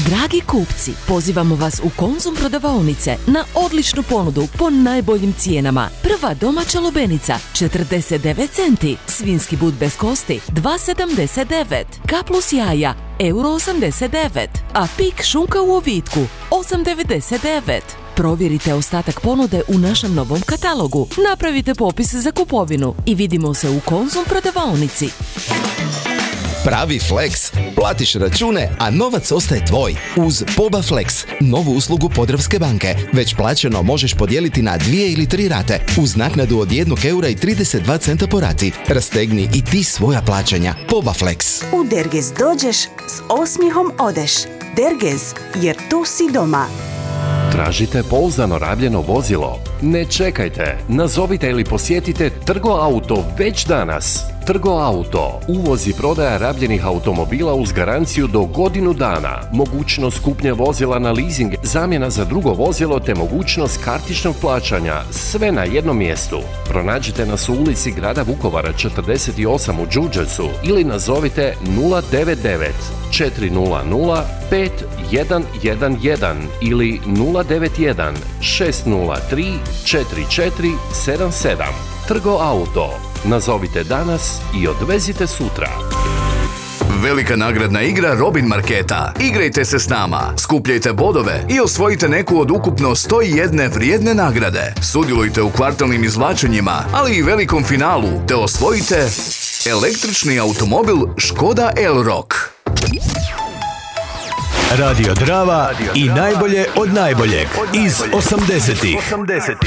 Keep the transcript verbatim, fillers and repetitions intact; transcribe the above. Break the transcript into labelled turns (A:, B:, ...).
A: Dragi kupci, pozivamo vas u Konzum prodavaonice na odličnu ponudu po najboljim cijenama. Prva domaća lubenica četrdeset devet centi, svinjski but bez kosti dva sedamdeset devet, K plus jaja euro osamdeset devet, a pik šunka u ovitku osam devedeset devet. Provjerite ostatak ponude u našem novom katalogu. Napravite popis za kupovinu i vidimo se u Konzum prodavaonici.
B: Pravi Flex. Platiš račune, a novac ostaje tvoj. Uz Poba Flex, novu uslugu Podravske banke. Već plaćeno možeš podijeliti na dvije ili tri rate, uz naknadu od jednog eura i trideset dva centa po rati. Rastegni i ti svoja plaćanja. Poba Flex.
C: U Dergez dođeš, s osmijehom odeš. Dergez, jer tu si doma.
D: Tražite pouzdano rabljeno vozilo? Ne čekajte, nazovite ili posjetite Trgo Auto već danas. Trgo Auto, uvoz i prodaja rabljenih automobila uz garanciju do godinu dana, mogućnost kupnje vozila na leasing, zamjena za drugo vozilo te mogućnost kartičnog plaćanja, sve na jednom mjestu. Pronađite nas u ulici Grada Vukovara četrdeset osam u Đurđevcu ili nazovite nula devet devet četiri nula nula pet jedan jedan jedan ili nula devet jedan šest nula tri četiri četiri sedam sedam. Trgo Auto. Nazovite danas i odvezite sutra.
E: Velika nagradna igra Robin Marketa. Igrajte se s nama, skupljajte bodove i osvojite neku od ukupno sto jedan vrijedne nagrade. Sudjelujte u kvartalnim izvlačenjima, ali i velikom finalu, te osvojite električni automobil Škoda Elrock.
F: Radio Drava i najbolje od najboljeg iz osamdesetih.